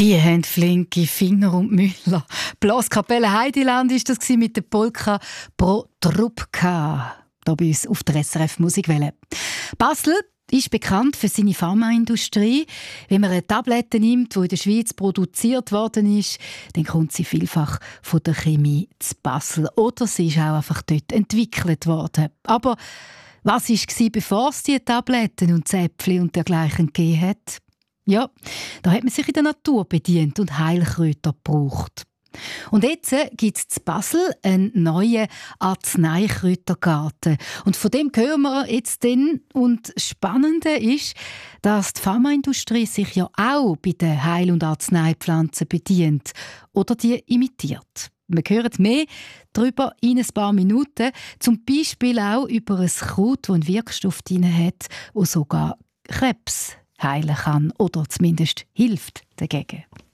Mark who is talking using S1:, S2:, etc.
S1: Die haben flinke Finger und Müller. Blaskapelle Heideland war das mit der Polka «Pro Trubka» hier bei uns auf der SRF Musikwelle. Basel ist bekannt für seine Pharmaindustrie. Wenn man eine Tablette nimmt, die in der Schweiz produziert worden ist, dann kommt sie vielfach von der Chemie zu Basel. Oder sie ist auch einfach dort entwickelt worden. Aber was war, bevor es die Tabletten und Zäpfchen und dergleichen gegeben hat? Ja, da hat man sich in der Natur bedient und Heilkräuter gebraucht. Und jetzt gibt es in Basel einen neuen Arzneikräutergarten. Und von dem hören wir jetzt dann. Und das Spannende ist, dass die Pharmaindustrie sich ja auch bei den Heil- und Arzneipflanzen bedient oder die imitiert. Wir hören mehr darüber in ein paar Minuten. Zum Beispiel auch über ein Kraut, das einen Wirkstoff drin hat, der sogar Krebs heilen kann oder zumindest hilft dagegen.